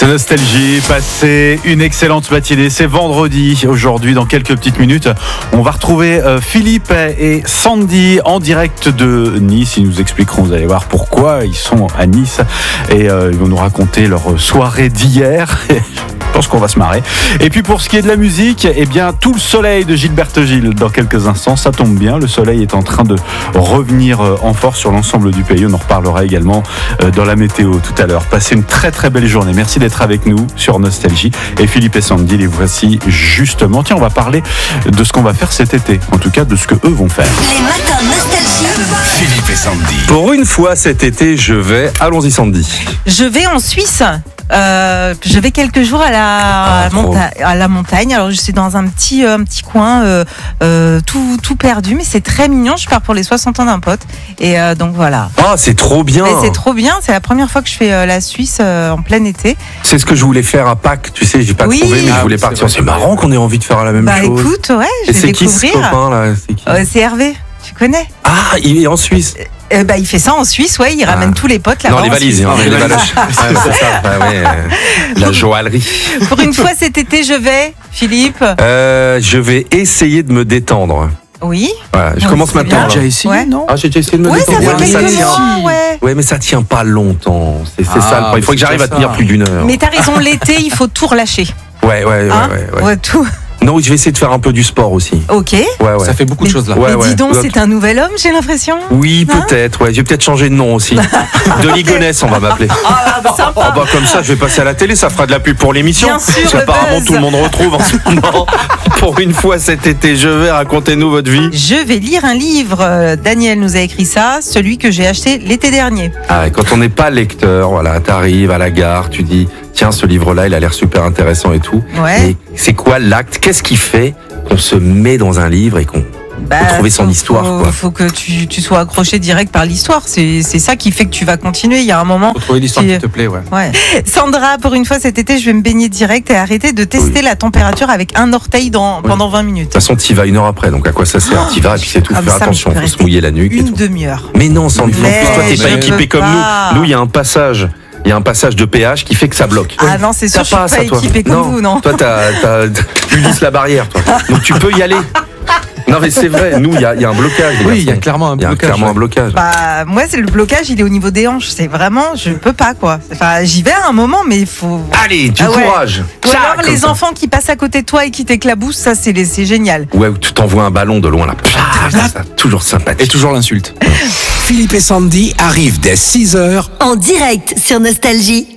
Nostalgie, passez une excellente matinée. C'est vendredi aujourd'hui. Dans quelques petites minutes, on va retrouver Philippe et Sandy en direct de Nice. Ils nous expliqueront, vous allez voir pourquoi ils sont à Nice, et ils vont nous raconter leur soirée d'hier. Je pense qu'on va se marrer. Et puis pour ce qui est de la musique, eh bien tout le soleil de Gilberte Gil dans quelques instants. Ça tombe bien, le soleil est en train de revenir en force sur l'ensemble du pays. On en reparlera également dans la météo tout à l'heure. Passez une très très belle journée. Merci d'être avec nous sur Nostalgie. Et Philippe et Sandy, les voici justement. Tiens, on va parler de ce qu'on va faire cet été. En tout cas, de ce que eux vont faire. Les matins Nostalgie. Philippe et Sandy. Pour une fois cet été, je vais. Allons-y, Sandy. Je vais en Suisse. Je vais quelques jours à la montagne. Alors je suis dans un petit coin tout perdu, mais c'est très mignon. Je pars pour les 60 ans d'un pote, et donc voilà. Ah, c'est trop bien. Mais c'est trop bien. C'est la première fois que je fais la Suisse en plein été. C'est ce que je voulais faire à Pâques. Tu sais, j'ai pas trouvé, mais je voulais partir. C'est marrant qu'on ait envie de faire la même chose. Bah écoute, ouais, je vais et c'est découvrir. qui ce copain là? C'est qui? C'est Hervé. Tu connais? Ah, il est en Suisse. Il fait ça en Suisse, ouais. Il ramène tous les potes là-bas. Non, les valises, les valoches. C'est ça. La joaillerie. Pour une fois cet été, je vais, Philippe. Je vais essayer de me détendre. Oui. Voilà, je commence maintenant. Déjà essayé, Ouais. non? Ah, j'ai déjà essayé de me Ouais, détendre. ça fait mais quelques tient. mois, ouais. Ouais, mais ça tient pas longtemps. C'est ça le problème. Il faut que j'arrive à tenir plus d'une heure. Mais t'as raison, l'été, il faut tout relâcher. Ouais. Ouais, tout. Non, je vais essayer de faire un peu du sport aussi. Ok. Ouais. Ça fait beaucoup de choses là. Ouais, Mais dis donc, ouais. c'est un nouvel homme, j'ai l'impression. Oui, peut-être. Ouais, je vais peut-être changer de nom aussi. De Ligonesse, on va m'appeler. Sympa. Oh bah comme ça, je vais passer à la télé, ça fera de la pub pour l'émission. Bien sûr, Parce le qu'apparemment buzz. tout le monde retrouve en ce moment. Pour une fois cet été, je vais racontez-nous votre vie. Je vais lire un livre. Daniel nous a écrit ça, celui que j'ai acheté l'été dernier. Ah, et quand on n'est pas lecteur, voilà, t'arrives à la gare, tu dis tiens, ce livre-là, il a l'air super intéressant et tout. Ouais. Mais c'est quoi l'acte? Qu'est-ce qui fait qu'on se met dans un livre et qu'on peut trouver son histoire, quoi? Faut que tu sois accroché direct par l'histoire. C'est ça qui fait que tu vas continuer. Il y a un moment. Faut trouver l'histoire qui te plaît, ouais. Ouais. Sandra, pour une fois cet été, je vais me baigner direct et arrêter de tester la température avec un orteil pendant 20 minutes. De toute façon, t'y vas une heure après, donc à quoi ça sert? T'y vas et puis c'est tout. Ah, mais Faire ça, attention, je peux faut se rester mouiller la nuque et Une tout. demi-heure. Mais non, Sandy, en plus, toi, t'es pas je équipé peux comme pas. nous. Nous, il y a un passage. Il y a un passage de péage qui fait que ça bloque. Ah non, c'est sûr, je suis pas ça, toi. équipée comme vous, non. Toi, tu lisses la barrière, toi. Donc tu peux y aller. Non, mais c'est vrai, nous, il y a un blocage. Oui, il y a clairement un Il y a blocage. clairement un blocage. Bah, moi, c'est le blocage, il est au niveau des hanches. C'est vraiment, je peux pas, quoi. Enfin, j'y vais à un moment, mais il faut. Allez, du Ah ouais. courage. Ou Tchac, alors comme les ça. enfants qui passent à côté de toi et qui t'éclaboussent, ça, c'est génial. Ouais, où tu t'envoies un ballon de loin, là. Ça, toujours sympathique. Et toujours l'insulte. Philippe et Sandy arrivent dès 6h En direct sur Nostalgie.